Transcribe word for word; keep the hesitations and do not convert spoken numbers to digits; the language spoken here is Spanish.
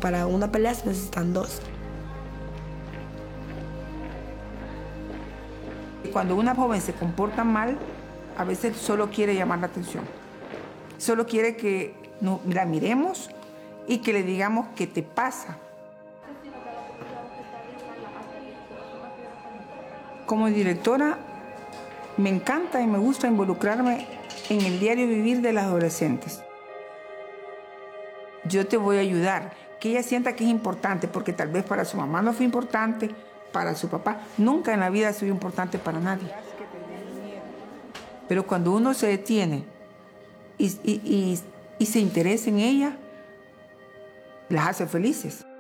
para una pelea se necesitan dos. Cuando una joven se comporta mal, a veces solo quiere llamar la atención. Solo quiere que nos, la miremos y que le digamos qué te pasa. Como directora, me encanta y me gusta involucrarme en el diario vivir de las adolescentes. Yo te voy a ayudar, que ella sienta que es importante, porque tal vez para su mamá no fue importante, para su papá, nunca en la vida ha sido importante para nadie. Pero cuando uno se detiene y, y, y, y se interesa en ella, las hace felices.